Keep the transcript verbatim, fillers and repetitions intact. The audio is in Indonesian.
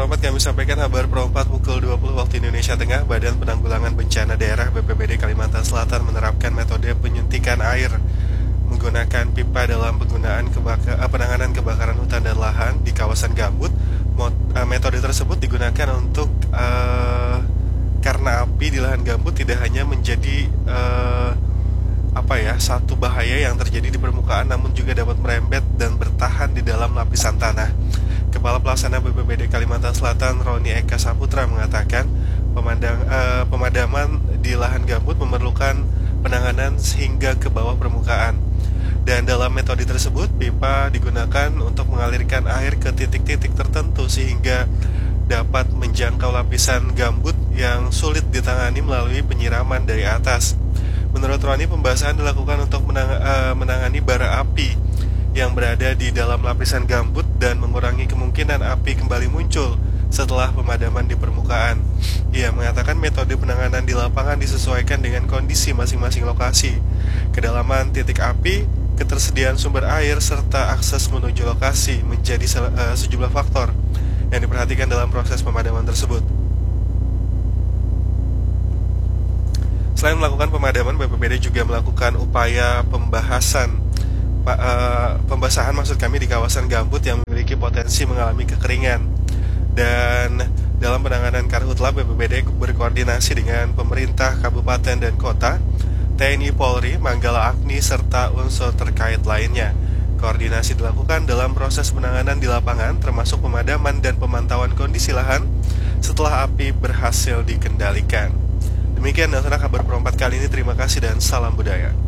Perompat, kami sampaikan kabar perompat pukul dua puluh waktu Indonesia Tengah. Badan Penanggulangan Bencana Daerah B P B D Kalimantan Selatan menerapkan metode penyuntikan air menggunakan pipa dalam penggunaan kebaka penanganan kebakaran hutan dan lahan di kawasan gambut. Metode tersebut digunakan untuk uh, karena api di lahan gambut tidak hanya menjadi uh, apa ya satu bahaya yang terjadi di permukaan, namun juga dapat merembet dan bertahan di dalam lapisan tanah. Kepala Pelaksana B P B D Kalimantan Selatan Roni Eka Saputra mengatakan pemandang, eh, pemadaman di lahan gambut memerlukan penanganan hingga ke bawah permukaan. Dan dalam metode tersebut, pipa digunakan untuk mengalirkan air ke titik-titik tertentu sehingga dapat menjangkau lapisan gambut yang sulit ditangani melalui penyiraman dari atas. Menurut Roni, pembasahan dilakukan untuk menang, eh, menangani bara api yang berada di dalam lapisan gambut dan mengurangi kemungkinan api kembali muncul setelah pemadaman di permukaan. Ia mengatakan metode penanganan di lapangan disesuaikan dengan kondisi masing-masing lokasi, kedalaman titik api, ketersediaan sumber air, serta akses menuju lokasi menjadi uh, sejumlah faktor yang diperhatikan dalam proses pemadaman tersebut. Selain melakukan pemadaman, B P B D juga melakukan upaya pembahasan Uh, pembasahan maksud kami di kawasan gambut yang memiliki potensi mengalami kekeringan. Dan dalam penanganan karhutla, B P B D berkoordinasi dengan pemerintah kabupaten dan kota, T N I Polri, Manggala Agni, serta unsur terkait lainnya. Koordinasi dilakukan dalam proses penanganan di lapangan, termasuk pemadaman dan pemantauan kondisi lahan setelah api berhasil dikendalikan. Demikian laksana kabar perompat kali ini. Terima kasih dan salam budaya.